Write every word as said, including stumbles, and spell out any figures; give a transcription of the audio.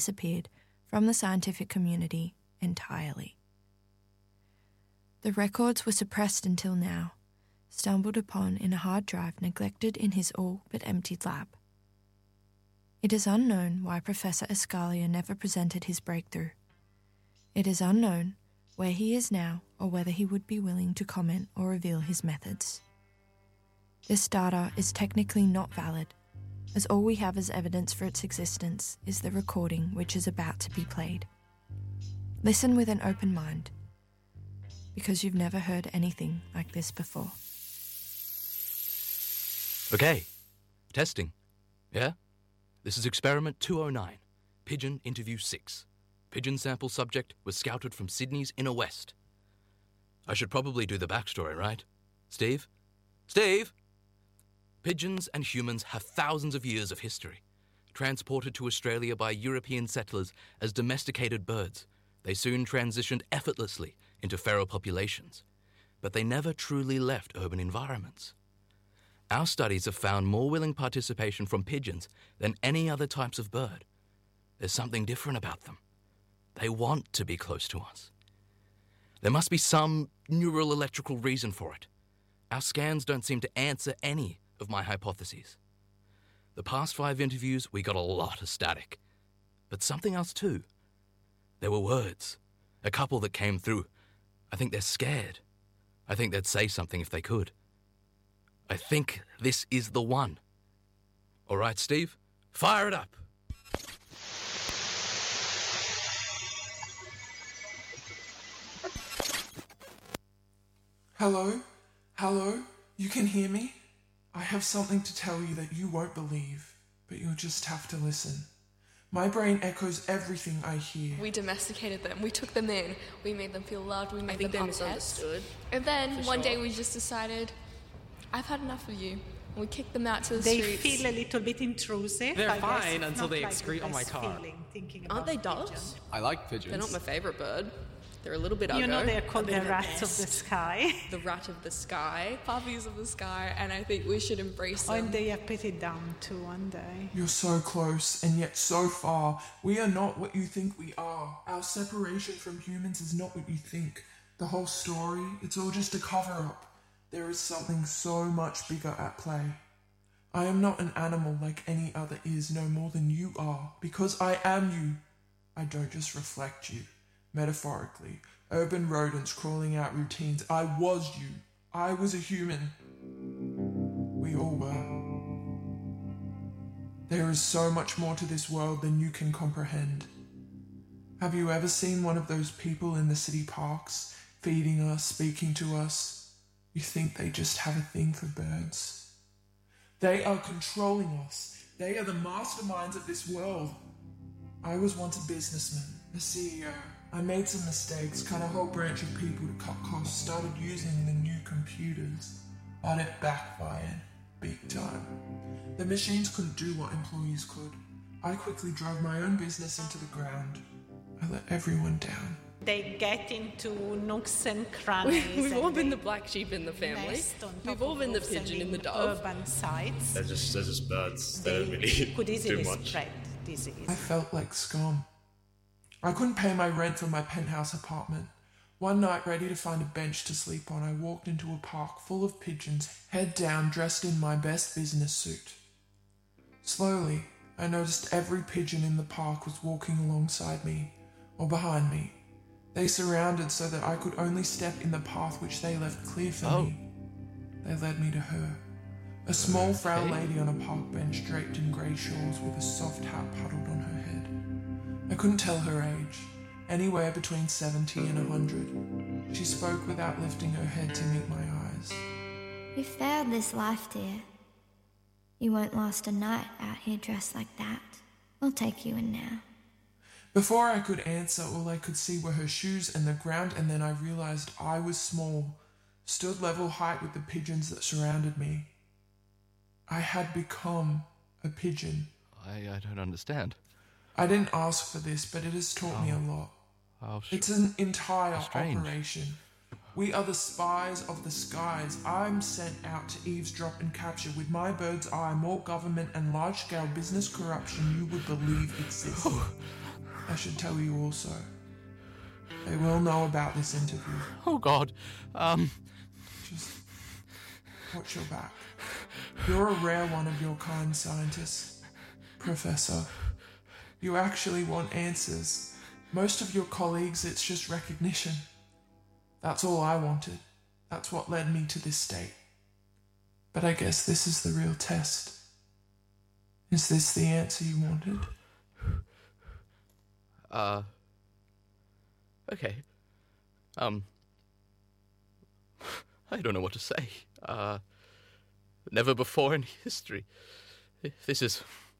disappeared from the scientific community entirely. The records were suppressed until now, stumbled upon in a hard drive neglected in his all but emptied lab. It is unknown why Professor Escalia never presented his breakthrough. It is unknown where he is now or whether he would be willing to comment or reveal his methods. This data is technically not valid, as all we have as evidence for its existence is the recording which is about to be played. Listen with an open mind, because you've never heard anything like this before. Okay, testing. Yeah? This is experiment two oh nine, pigeon interview six. Pigeon sample subject was scouted from Sydney's inner west. I should probably do the backstory, right? Steve? Steve? Pigeons and humans have thousands of years of history. Transported to Australia by European settlers as domesticated birds, they soon transitioned effortlessly into feral populations. But they never truly left urban environments. Our studies have found more willing participation from pigeons than any other types of bird. There's something different about them. They want to be close to us. There must be some neural electrical reason for it. Our scans don't seem to answer any of my hypotheses. The past five interviews, we got a lot of static. But something else too. There were words. A couple that came through. I think they're scared. I think they'd say something if they could. I think this is the one. All right, Steve, fire it up. Hello? Hello? You can hear me? I have something to tell you that you won't believe, but you'll just have to listen. My brain echoes everything I hear. We domesticated them. We took them in. We made them feel loved. We made I think them they're misunderstood. And then one sure. day we just decided, I've had enough of you. And we kicked them out to the they streets. They feel a little bit intrusive. They're I fine guess. until they like excrete the on my best car. Feeling, Aren't they doves? pigeon. I like pigeons. They're not my favourite bird. They're a little bit You uggo. know they're called a bit the of a rats of the pest. sky. The rat of the sky. Puppies of the sky, and I think we should embrace them. And they are pitted down too one day. You're so close and yet so far. We are not what you think we are. Our separation from humans is not what you think. The whole story, it's all just a cover-up. There is something so much bigger at play. I am not an animal like any other is, no more than you are, because I am you. I don't just reflect you. Metaphorically, urban rodents crawling out routines. I was you. I was a human. We all were. There is so much more to this world than you can comprehend. Have you ever seen one of those people in the city parks, feeding us, speaking to us? You think they just have a thing for birds. They are controlling us. They are the masterminds of this world. I was once a businessman, a C E O. I made some mistakes, cut a whole branch of people to cut costs, started using the new computers, but it backfired big time. The machines couldn't do what employees could. I quickly drove my own business into the ground. I let everyone down. They get into nooks and crannies. We've all and been they the black sheep in the family. nest on top We've all of been the roofs and pigeon in the in dove. urban sites. They're just, they're just birds. They, They don't really could easily do much. spread disease. I felt like scum. I couldn't pay my rent for my penthouse apartment. One night, ready to find a bench to sleep on, I walked into a park full of pigeons, head down, dressed in my best business suit. Slowly, I noticed every pigeon in the park was walking alongside me, or behind me. They surrounded so that I could only step in the path which they left clear for Oh. me. They led me to her. A small frail lady on a park bench draped in grey shawls with a soft hat puddled on her head. I couldn't tell her age, anywhere between seventy and a hundred. She spoke without lifting her head to meet my eyes. You failed this life, dear. You won't last a night out here dressed like that. We'll take you in now. Before I could answer, all I could see were her shoes and the ground, and then I realized I was small, stood level height with the pigeons that surrounded me. I had become a pigeon. I, I don't understand. I didn't ask for this, but it has taught Oh. me a lot. Oh, sh- It's an entire Strange. operation. We are the spies of the skies. I'm sent out to eavesdrop and capture with my bird's eye more government and large-scale business corruption you would believe exists. I should tell you also. They will know about this interview. Oh, God. Um... Just watch your back. You're a rare one of your kind, scientist. Professor. You actually want answers. Most of your colleagues, it's just recognition. That's all I wanted. That's what led me to this state. But I guess this is the real test. Is this the answer you wanted? Uh... Okay. Um... I don't know what to say. Uh... Never before in history. This is